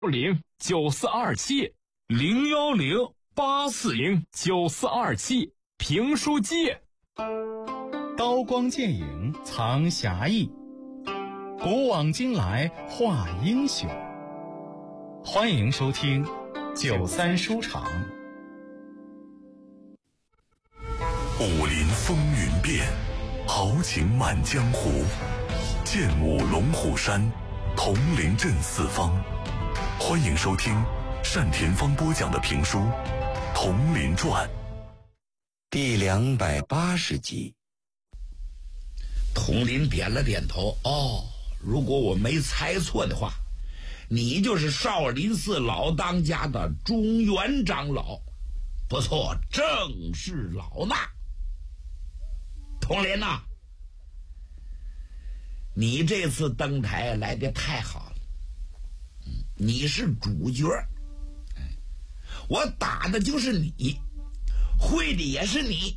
010-9427评书界。 刀光剑影藏侠义，古往今来话英雄。欢迎收听93书场。 武林风云变，豪情满江湖。剑舞龙虎山，铜陵镇四方。欢迎收听单田芳播讲的评书《铜陵传》 第280集。 铜陵点了点头，如果我没猜错的话，你就是少林寺老当家的中原长老。不错，正是老衲。铜陵呐，你这次登台来得太好了，你是主角，我打的就是你，会的也是你。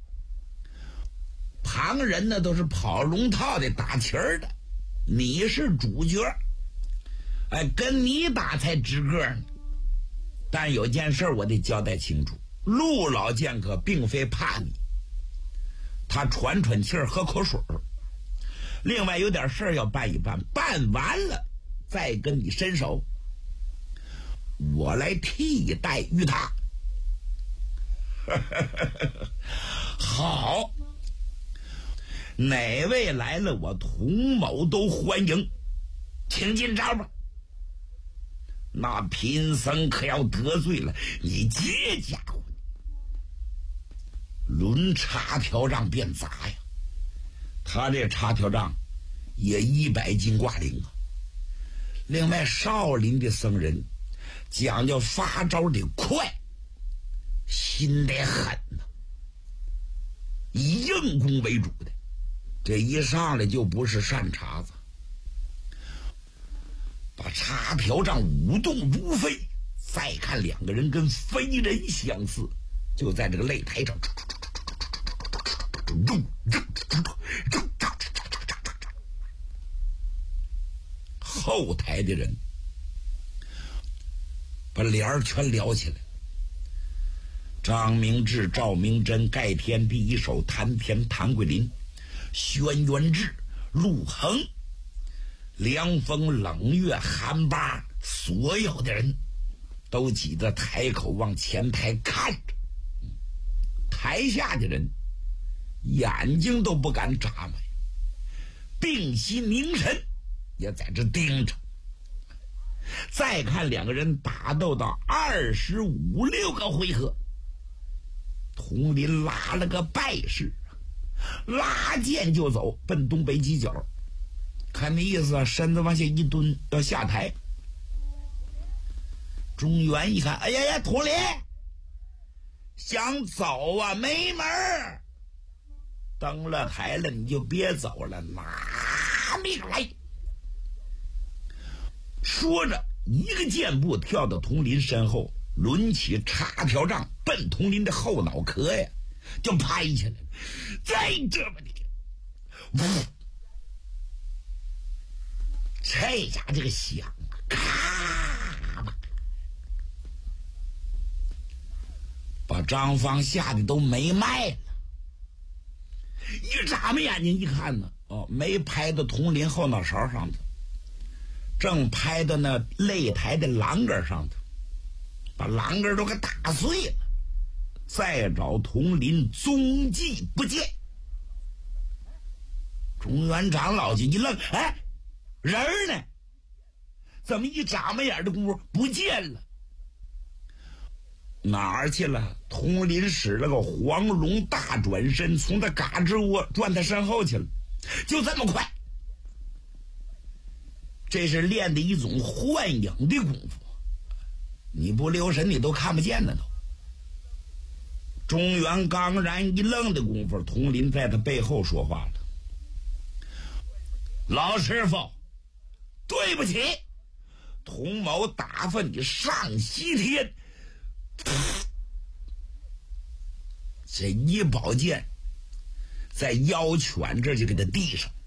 旁人呢都是跑龙套的、打旗儿的，你是主角，跟你打才值个呢。但有件事我得交代清楚，陆老剑客并非怕你，他喘喘气儿，喝口水儿。另外有点事儿要办一办，办完了再跟你伸手，我来替代于他。好，哪位来了我童某都欢迎，请进招吧。那贫僧可要得罪了你这家伙，抡插条杖便砸呀！他这插条杖也100斤挂铃啊。另外少林的僧人讲究发招得快，心得狠呐，以硬功为主的，这一上来就不是善茬子，把插条杖舞动如飞。再看两个人跟飞人相似，就在这个擂台上，后台的人把帘儿全撩起来。张明志、赵明真、盖天第一手、谭田、谭桂林、轩辕志、陆恒、凉风、冷月、韩八，所有的人都挤在台口往前台看着。台下的人眼睛都不敢眨巴，屏息凝神，也在这盯着。再看两个人打斗到25、6个回合，铜陵拉了个败势，拉剑就走，奔东北犄角。看那意思，身子往下一蹲，要下台。中原一看，哎呀呀，铜陵想走啊，没门儿！登了台了你就别走了，拿命来！说着，一个箭步跳到铜陵身后，抡起插条杖奔铜陵的后脑壳呀，就拍起来了。再这么的，这家这个响啊，咔吧，把张芳吓得都没脉了。一眨巴眼睛一看呢，没拍到铜陵后脑勺上头，正拍到那擂台的栏杆上头，把栏杆都给打碎了。再找铜陵踪迹不见。中原长老就一愣，人儿呢？怎么一眨巴眼的功夫不见了？哪儿去了？铜陵使了个黄龙大转身，从他嘎吱窝转他身后去了，就这么快。这是练的一种幻影的功夫，你不留神你都看不见的都。中原刚然一愣的功夫，铜陵在他背后说话了：老师傅，对不起，童某打发你上西天。这一宝剑在腰拳这就给他递上，